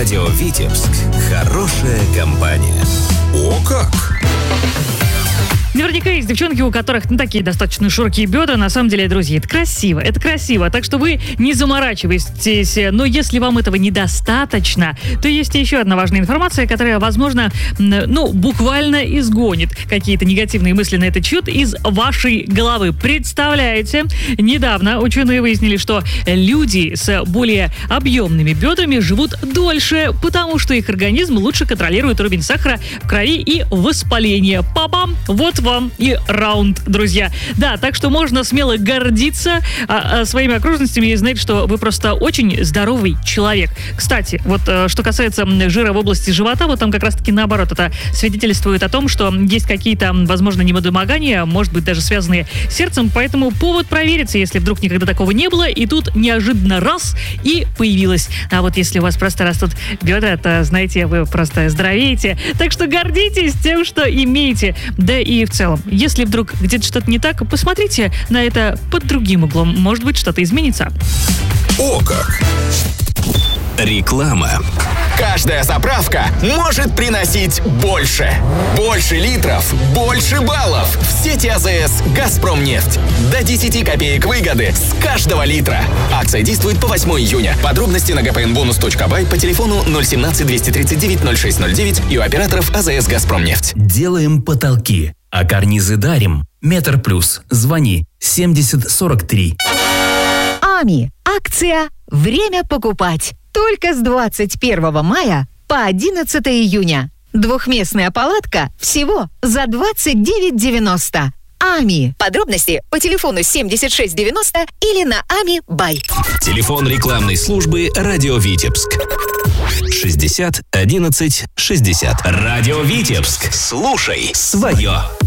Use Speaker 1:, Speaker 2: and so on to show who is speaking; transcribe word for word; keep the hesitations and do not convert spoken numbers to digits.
Speaker 1: Радио Витебск. Хорошая компания. О как!
Speaker 2: Наверняка есть девчонки, у которых ну, такие достаточно широкие бедра. На самом деле, друзья, это красиво, это красиво. Так что вы не заморачивайтесь. Но если вам этого недостаточно, то есть еще одна важная информация, которая, возможно, ну, буквально изгонит какие-то негативные мысли на этот счет из вашей головы. Представляете, недавно ученые выяснили, что люди с более объемными бедрами живут дольше, потому что их организм лучше контролирует уровень сахара в крови и воспаление. Па-бам! Вот вам и раунд, друзья. Да, так что можно смело гордиться а, а, своими окружностями и знать, что вы просто очень здоровый человек. Кстати, вот а, что касается жира в области живота, вот там как раз-таки наоборот, это свидетельствует о том, что есть какие-то, возможно, недомогания, может быть, даже связанные с сердцем, поэтому повод провериться, если вдруг никогда такого не было, и тут неожиданно раз и появилось. А вот если у вас просто растут бедра, то, знаете, вы просто здоровеете. Так что гордитесь тем, что имеете. Да и в целом, если вдруг где-то что-то не так, посмотрите на это под другим углом. Может быть, что-то изменится.
Speaker 1: О как! Реклама.
Speaker 3: Каждая заправка может приносить больше. Больше литров, больше баллов. В сети АЗС «Газпромнефть». До десять копеек выгоды с каждого литра. Акция действует по восьмого июня. Подробности на gpnbonus точка бай по телефону ноль семнадцать двести тридцать девять ноль шесть ноль девять и у операторов АЗС «Газпромнефть».
Speaker 4: Делаем потолки, а карнизы дарим. Метр плюс. Звони семьдесят сорок три.
Speaker 5: АМИ. Акция «Время покупать». Только с двадцать первого мая по одиннадцатого июня. Двухместная палатка всего за двадцать девять девяносто. АМИ. Подробности по телефону семьдесят шесть девяносто или на ами бай.
Speaker 1: Телефон рекламной службы «Радио Витебск». шестьдесят одиннадцать шестьдесят. «Радио Витебск». Слушай свое.